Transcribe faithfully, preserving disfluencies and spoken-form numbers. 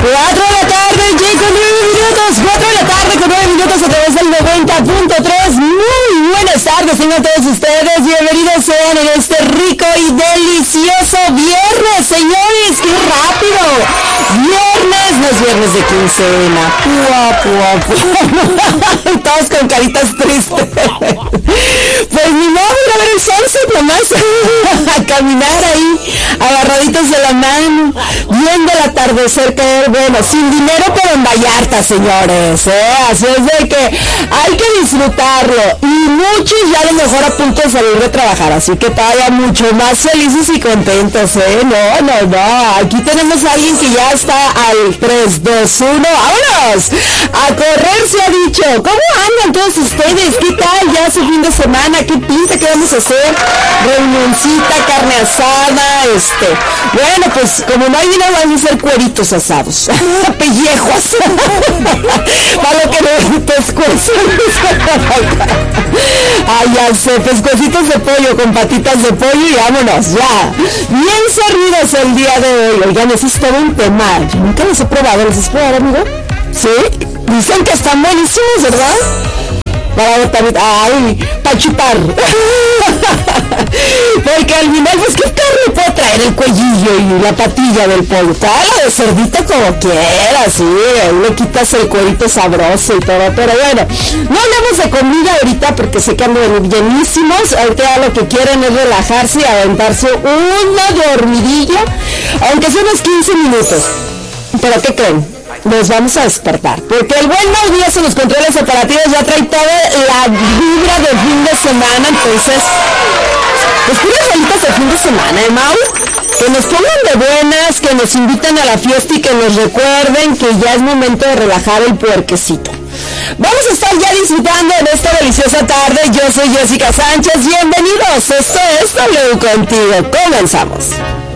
cuatro de la tarde, y con nueve minutos, cuatro de la tarde con nueve minutos a través del noventa punto tres. Muy buenas tardes, tengan todos ustedes, bienvenidos sean en este rico y delicioso viernes, señores, qué rápido. Viernes, no es viernes de quincena, pua, pua, pua. Todos con caritas tristes. Pues ni modo, ir a ver el sunset nomás, a caminar ahí, agarraditos de la mano, viendo el atardecer caer, bueno, sin dinero pero en Vallarta, señores, ¿eh? Así es de que hay que disfrutarlo, y muchos ya a lo mejor a punto de salir de trabajar, así que todavía mucho más felices y contentos, ¿eh? No, no, no, aquí tenemos a alguien que ya está al tres, dos, uno, ¡vámonos! A correr se ha dicho. ¿Cómo andan todos ustedes? ¿Qué tal ya su fin de semana? ¿Qué pinta? ¿Qué vamos a hacer? Reunioncita, carne asada, este... Bueno, pues como no hay dinero, vamos a hacer cueritos asados. Pellejos. Para lo que no... pescuecitos. Ay, ya sé, pescuecitos de pollo con patitas de pollo y vámonos, ya. Bien servidos el día de hoy. Oigan, ese es todo un tema. Yo nunca los he probado. ¿Los has probado, amigo? ¿Sí? Dicen que están buenísimos, ¿verdad? Para botar, ay, para chupar. Porque al final, pues, ¿qué carne puede traer el cuellillo y la patilla del pollo? Cada de cerdito como quieras, sí, le quitas el cuerito sabroso y todo, pero bueno, no hablamos de comida ahorita porque sé que andan llenísimos. Ahorita lo que quieren es relajarse y aventarse una dormidilla, aunque sea unos quince minutos. ¿Pero qué creen? Nos vamos a despertar, porque el buen Mau Díaz en los controles operativos ya trae toda la vibra de fin de semana, entonces, pues puras bolitas de fin de semana, ¿eh, Mau? Que nos pongan de buenas, que nos inviten a la fiesta y que nos recuerden que ya es momento de relajar el puerquecito. Vamos a estar ya disfrutando en esta deliciosa tarde. Yo soy Jessica Sánchez, bienvenidos, esto es W Contigo, comenzamos.